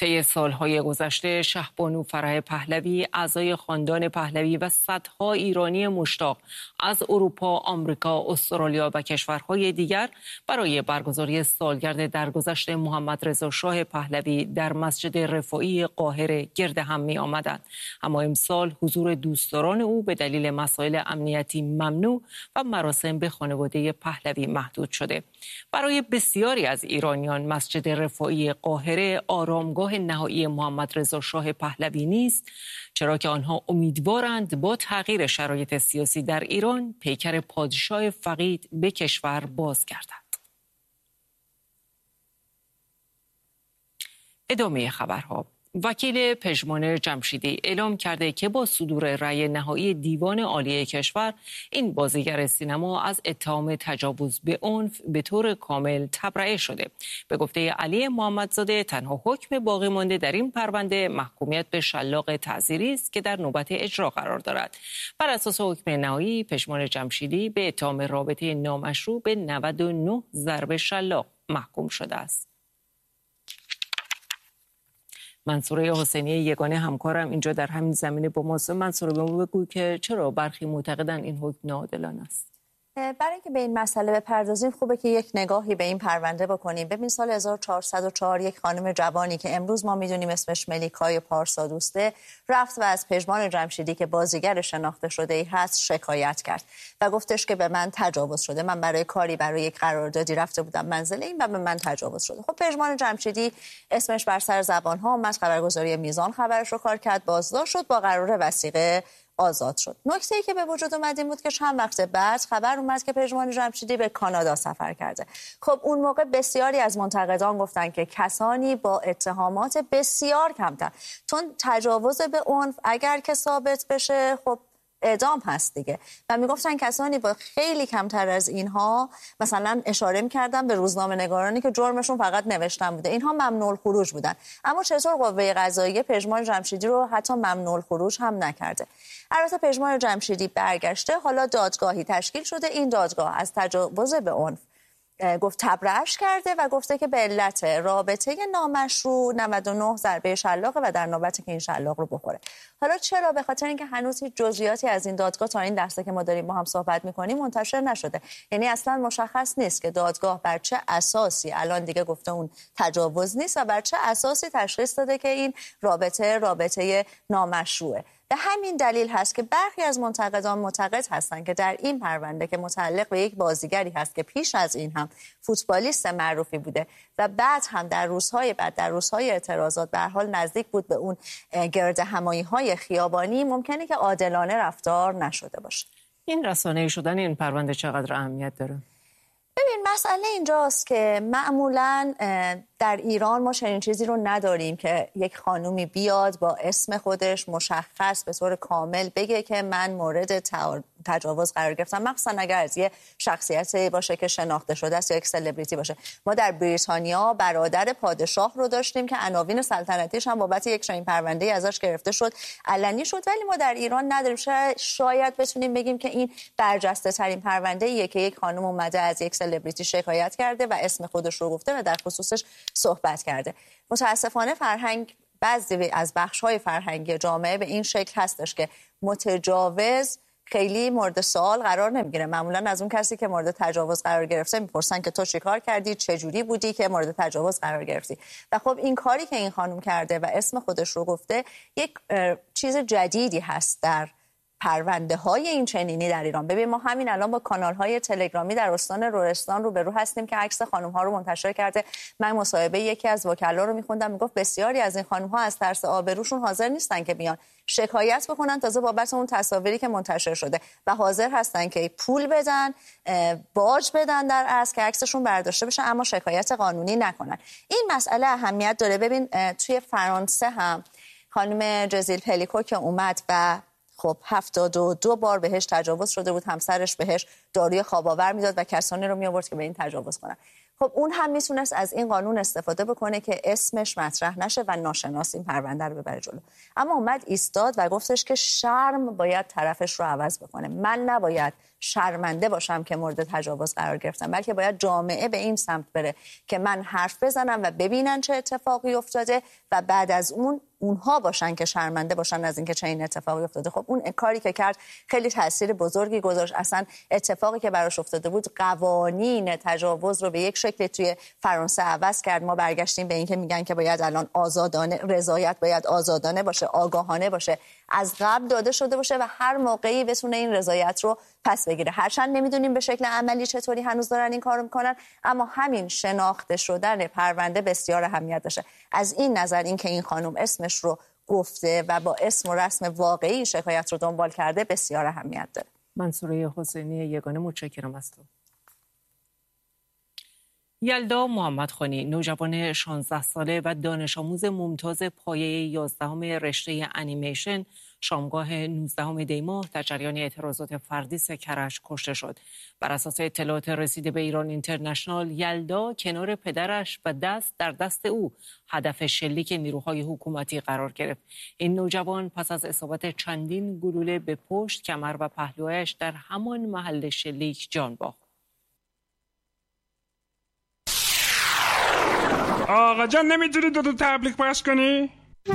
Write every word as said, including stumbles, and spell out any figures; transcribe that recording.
طی سالهای گذشته شهبانو فرح پهلوی، اعضای خاندان پهلوی و صدها ایرانی مشتاق از اروپا، آمریکا، استرالیا و کشورهای دیگر برای برگزاری سالگرد درگذشت محمد رضا شاه پهلوی در مسجد رفاعی قاهره گرد هم می آمدند. اما امسال حضور دوستداران او به دلیل مسائل امنیتی ممنوع و مراسم به خانواده پهلوی محدود شده. برای بسیاری از ایرانیان مسجد رفاعی قاهره آرامگاه نهایی محمد رضا شاه پهلوی نیست، چرا که آنها امیدوارند با تغییر شرایط سیاسی در ایران پیکر پادشاه فقید به کشور بازگردد. ادامه خبرها. وکیل پژمان جمشیدی اعلام کرده که با صدور رأی نهایی دیوان عالی کشور این بازیگر سینما از اتهام تجاوز به عنف به طور کامل تبرئه شده. به گفته علی محمدزاده تنها حکم باقی مانده در این پرونده محکومیت به شلاق تعزیری است که در نوبت اجرا قرار دارد. بر اساس حکم نهایی پژمان جمشیدی به اتهام رابطه نامشروع به نود و نه ضرب شلاق محکوم شده است. منصوره حسینی یگانه همکارم اینجا در همین زمینه با ماست. منصوره به ما بگو که چرا برخی معتقدن این حکم ناعادلانه است؟ برای اینکه به این مسئله بپردازیم خوبه که یک نگاهی به این پرونده بکنیم. ببین سال هزار و چهارصد و چهار یک خانم جوانی که امروز ما میدونیم اسمش ملیکای پارسادوسته رفت و از پژمان جمشیدی که بازیگر شناخته شده ای هست شکایت کرد و گفتش که به من تجاوز شده. من برای کاری برای یک قراردادی رفته بودم منزل این و به من تجاوز شده. خب پژمان جمشیدی اسمش بر سر زبان ها اومد، خبرگزاری میزان خبرش رو کار کرد، بازداشت شد، با قرار وثیقه آزاد شد. نکته‌ای که به وجود اومد این بود که چند وقت بعد خبر اومد که پژمان جمشیدی به کانادا سفر کرده. خب اون موقع بسیاری از منتقدان گفتن که کسانی با اتهامات بسیار کمتر، چون تجاوز به عنف اگر که ثابت بشه خب اعدام هست دیگه، و میگفتن کسانی با خیلی کمتر از اینها، مثلا اشاره میکردن به روزنامه نگارانی که جرمشون فقط نوشتن بوده، اینها ممنوع الخروج بودن. اما چطور قوه قضاییه پژمان جمشیدی رو حتی ممنوع الخروج هم نکرده؟ البته پژمان جمشیدی برگشته، حالا دادگاهی تشکیل شده. این دادگاه از تجاوز به عنف گفت تبرئه‌اش کرده و گفته که به علت رابطه نامشروع نود و نه ضربه شلاق و در نوبتی که این شلاق رو بخوره. حالا چرا؟ به خاطر اینکه هنوز هیچ جزئیاتی از این دادگاه تا این لحظه که ما داریم با هم صحبت می‌کنیم منتشر نشده. یعنی اصلا مشخص نیست که دادگاه بر چه اساسی الان دیگه گفته اون تجاوز نیست و بر چه اساسی تشخیص داده که این رابطه رابطه نامشروعه. به همین دلیل هست که برخی از منتقدان معتقد هستند که در این پرونده که متعلق به یک بازیگری هست که پیش از این هم فوتبالیست معروفی بوده و بعد هم در روزهای بعد در روزهای اعتراضات به هر حال نزدیک بود به اون گرد همایی‌های خیابانی، ممکنه که عادلانه رفتار نشده باشه. این رسانه‌ای شدن این پرونده چقدر اهمیت داره؟ ببین مسئله اینجاست که معمولاً در ایران ما چنین چیزی رو نداریم که یک خانومی بیاد با اسم خودش مشخص به طور کامل بگه که من مورد تجاوز قرار گرفتم، مخصوصا اگر از یه شخصیتی باشه که شناخته شده است یا یک سلبریتی باشه. ما در بریتانیا برادر پادشاه رو داشتیم که عناوین سلطنتیش هم بابت یک چنین پرونده‌ای ازش گرفته شد، علنی شد، ولی ما در ایران نداریم. شاید بتونیم بگیم که این برجسته ترین پرونده‌ایه که یک خانم اومده از یک سلبریتی شکایت کرده و اسم خودش رو گفته و در خصوصش صحبت کرده. متاسفانه فرهنگ، بعضی از بخش‌های فرهنگی جامعه به این شکل هستش که متجاوز خیلی مورد سوال قرار نمیگیره. معمولا از اون کسی که مورد تجاوز قرار گرفته میپرسن که تو چیکار کردی، چه جوری بودی که مورد تجاوز قرار گرفتی. و خب این کاری که این خانم کرده و اسم خودش رو گفته یک چیز جدیدی هست در پرونده های این چنینی در ایران. ببین ما همین الان با کانال های تلگرامی در استان لرستان رو به رو هستیم که عکس خانم ها رو منتشر کرده. من مصاحبه یکی از وکلا رو میخوندم، میگفت بسیاری از این خانم ها از ترس آبروشون حاضر نیستن که بیان شکایت بکنن تازه بابت اون تصاویری که منتشر شده و حاضر هستن که پول بدن، باج بدن در اصل که عکسشون برداشته بشه اما شکایت قانونی نکنن. این مسئله اهمیت داره. ببین توی فرانسه هم خانم جزیل پلیکو که اومد و خب هفتاد و دو بار بهش تجاوز شده بود، همسرش بهش داروی خواب‌آور میداد و کسانی رو میآورد که به این تجاوز کنن. خب اون هم میتونست از این قانون استفاده بکنه که اسمش مطرح نشه و ناشناس این پرونده رو ببره جلو. اما اومد ایستاد و گفتش که شرم باید طرفش رو عوض بکنه. من نباید شرمنده باشم که مورد تجاوز قرار گرفتم، بلکه باید جامعه به این سمت بره که من حرف بزنم و ببینن چه اتفاقی افتاده و بعد از اون اونها باشن که شرمنده باشن از اینکه چه این اتفاقی افتاده. خب اون کاری که کرد خیلی تاثیر بزرگی گذاشت. اصلا اتفاقی که براش افتاده بود قوانین تجاوز رو به یک شکل توی فرانسه عوض کرد. ما برگشتیم به اینکه میگن که باید الان آزادانه، رضایت باید آزادانه باشه، آگاهانه باشه، از قبل داده شده باشه و هر موقعی بتونه این رضایت رو پس بگیره. هرچند نمیدونیم به شکل عملی چطوری هنوز دارن این کارو میکنن، اما همین شناخته شدن پرونده بسیار اهمیت داشته. از این نظر اینکه این خانم اسمش رو گفته و با اسم و رسم واقعی شکایت رو دنبال کرده بسیار اهمیت داره. منصوره حسینی یگانه، متشکرم از تو. یلدا محمدخانی، نوجوان شانزده ساله و دانش آموز ممتاز پایه یازدهم رشته انیمیشن، شامگاه نوزدهم دی ماه در جریان اعتراضات فردی کرج کشته شد. بر اساس اطلاعات رسیده به ایران اینترنشنال، یلدا کنار پدرش و دست در دست او هدف شلیک نیروهای حکومتی قرار گرفت. این نوجوان پس از اصابت چندین گلوله به پشت، کمر و پهلویش در همان محل شلیک جان باخت. آقا جان نمیتونی دو تا تبلیغ پخش کنی؟